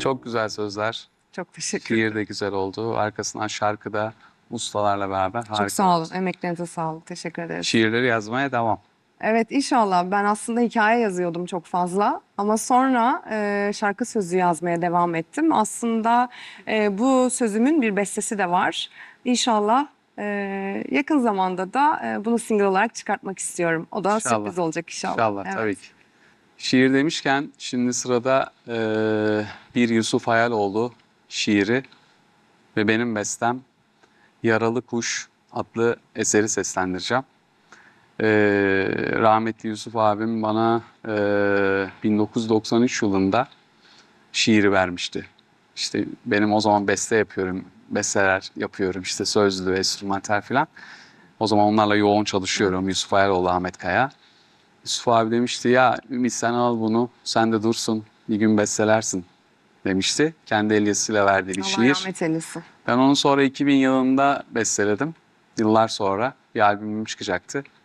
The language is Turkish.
Çok güzel sözler. Çok teşekkür Şiir ederim. de güzel oldu. Arkasından şarkı da ustalarla beraber Çok harika sağ olun. oldu. Emeklerinize sağlık. Teşekkür ederiz. Şiirleri yazmaya devam. Evet, inşallah. Ben aslında hikaye yazıyordum çok fazla. Ama sonra şarkı sözü yazmaya devam ettim. Aslında bu sözümün bir bestesi de var. İnşallah yakın zamanda da bunu single olarak çıkartmak istiyorum. O da İnşallah. sürpriz olacak inşallah. İnşallah Evet. tabii ki. Şiir demişken şimdi sırada bir Yusuf Hayaloğlu şiiri ve benim bestem Yaralı Kuş adlı eseri seslendireceğim. Rahmetli Yusuf abim bana 1993 yılında şiiri vermişti. İşte benim o zaman beste yapıyorum, besteler yapıyorum işte sözlü, enstrümantal falan. O zaman onlarla yoğun çalışıyorum Yusuf Hayaloğlu, Ahmet Kaya. Yusuf abi demişti ya Ümit sen al bunu, sen de dursun bir gün bestelersin demişti. Kendi el yazısıyla verdiği bir Allah şiir. rahmet eylesin. Ben onu sonra 2000 yılında besteledim. Yıllar sonra bir albümüm çıkacaktı.